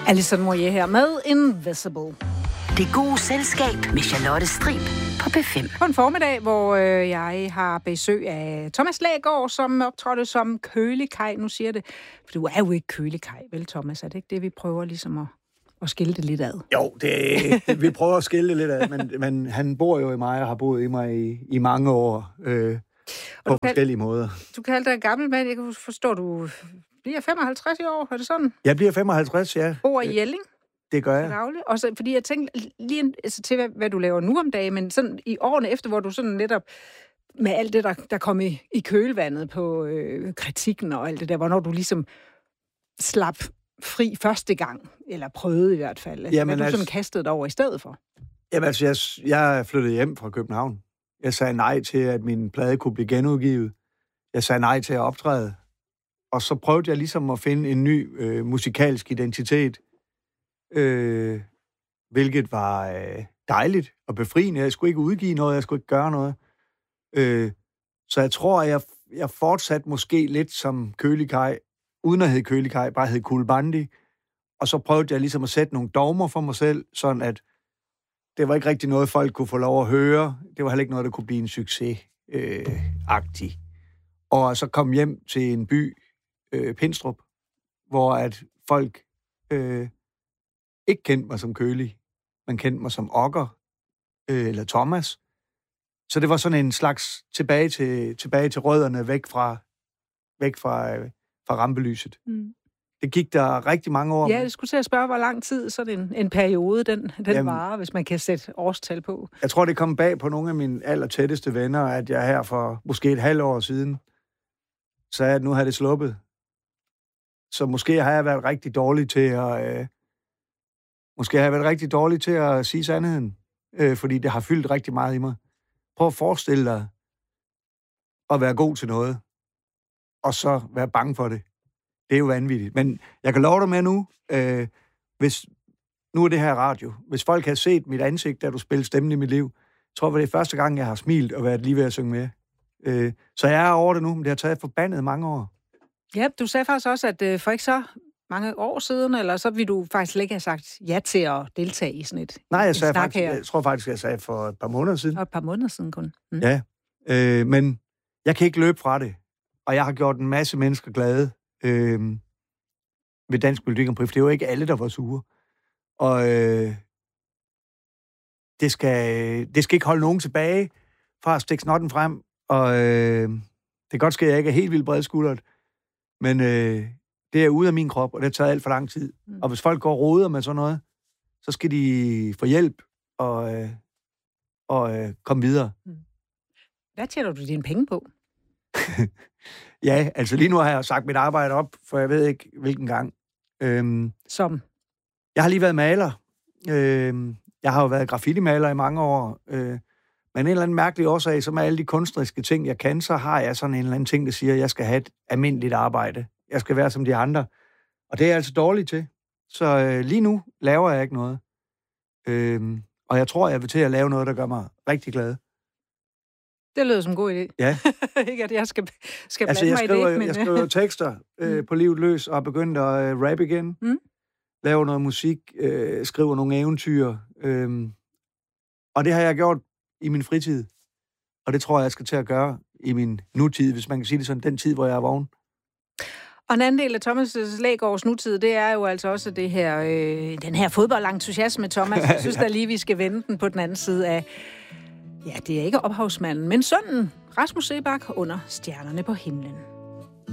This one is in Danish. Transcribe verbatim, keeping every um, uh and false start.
Alison Moyet her med Invisible. Det gode selskab med Charlotte Strib på P fem. På en formiddag, hvor øh, jeg har besøg af Thomas Lægaard, som optrådte som kølekaj. Nu siger det, for du er jo ikke kølekaj, vel Thomas? Er det ikke det, vi prøver ligesom at, at skille det lidt ad? Jo, det, det, vi prøver at skille det lidt ad, men, men han bor jo i mig og har boet i mig i, i mange år øh, på forskellige kald, måder. Du kalder dig en gammel mand. Jeg kan forstå, du bliver femoghalvtreds i år. Er det sådan? Jeg bliver femoghalvtreds, ja. Bor i Jelling? Det gør jeg. Og så, fordi jeg tænkte lige altså, til, hvad, hvad du laver nu om dagen, men sådan i årene efter, hvor du sådan netop med alt det, der, der kom i, i kølvandet på øh, kritikken og alt det der, hvornår du ligesom slap fri første gang, eller prøvede i hvert fald. Altså, jamen, hvad du altså, sådan kastede dig over i stedet for? Jamen altså, jeg, jeg flyttede hjem fra København. Jeg sagde nej til, at min plade kunne blive genudgivet. Jeg sagde nej til at optræde. Og så prøvede jeg ligesom at finde en ny øh, musikalsk identitet, øh, hvilket var øh, dejligt og befriende. Jeg skulle ikke udgive noget, jeg skulle ikke gøre noget. Øh, så jeg tror, at jeg, jeg fortsatte måske lidt som kølekaj, uden at hedde kølekaj, bare hed Cool Bandi. Og så prøvede jeg ligesom at sætte nogle dogmer for mig selv, sådan at det var ikke rigtig noget, folk kunne få lov at høre. Det var heller ikke noget, der kunne blive en succes-agtig. Øh, og så kom hjem til en by, øh, Pindstrup, hvor at folk øh, ikke kendte mig som Kølig. Man kendte mig som Okker øh, eller Thomas. Så det var sådan en slags tilbage til, tilbage til rødderne, væk fra, væk fra, øh, fra rampelyset. Mm. Det gik der rigtig mange år. Ja, jeg skulle til at spørge, hvor lang tid sådan en, en periode, den, den varer, hvis man kan sætte årstal på. Jeg tror, det kom bag på nogle af mine allertætteste venner, at jeg her for måske et halvt år siden sagde, at nu har det sluppet. Så måske har jeg været rigtig dårlig til at... Øh, måske har jeg været rigtig dårlig til at sige sandheden, øh, fordi det har fyldt rigtig meget i mig. Prøv at forestille dig at være god til noget, og så være bange for det. Det er jo vanvittigt. Men jeg kan love dig med nu, øh, hvis nu er det her radio. Hvis folk har set mit ansigt, da du spillede stemmen i mit liv, tror jeg, det er første gang, jeg har smilt og været lige ved at synge med. Øh, så jeg er over det nu, men det har taget forbandet mange år. Ja, du sagde faktisk også, at øh, for ikke så mange år siden, eller så ville du faktisk ikke have sagt ja til at deltage i sådan et Nej, jeg, sagde faktisk, jeg tror faktisk, jeg sagde for et par måneder siden. Og et par måneder siden kun. Mm. Ja, øh, men jeg kan ikke løbe fra det. Og jeg har gjort en masse mennesker glade øh, ved Dansk Melodi Grand Prix, for det er jo ikke alle, der var sure. Og øh, det, skal, det skal ikke holde nogen tilbage fra at stikke snotten frem. Og øh, det kan godt ske, at jeg ikke er helt vildt bredskuldret, men øh, det er ude af min krop, og det har taget alt for lang tid. Mm. Og hvis folk går og roder med sådan noget, så skal de få hjælp og, øh, og øh, komme videre. Mm. Hvad tjener du dine penge på? Ja, altså lige nu har jeg sagt mit arbejde op, for jeg ved ikke hvilken gang. Øhm, Som? Jeg har lige været maler. Øhm, jeg har jo været graffiti-maler i mange år. Øh, men en eller anden mærkelig årsag, som er alle de kunstneriske ting, jeg kan, så har jeg sådan en eller anden ting, der siger, at jeg skal have et almindeligt arbejde. Jeg skal være som de andre. Og det er jeg altså dårlig til. Så øh, lige nu laver jeg ikke noget. Øhm, og jeg tror, jeg vil til at lave noget, der gør mig rigtig glad. Det lyder som en god idé. Ja. Ikke, at jeg skal, skal blande altså, jeg mig skriver, i det. Men... Jeg skriver tekster øh, på livet løs, og har begyndt at øh, rap igen. Mm. Laver noget musik, øh, skriver nogle eventyr. Øh, og det har jeg gjort i min fritid. Og det tror jeg, jeg skal til at gøre i min nutid, hvis man kan sige det sådan, den tid, hvor jeg er vågen. Og en anden del af Thomas' Lægaards nutid, det er jo altså også det her, øh, den her fodboldentusiasme, Thomas. Jeg synes da lige, vi skal vende den på den anden side af... Ja, det er ikke ophavsmanden, men sønnen, Rasmus Seebach, under Stjernerne på himlen.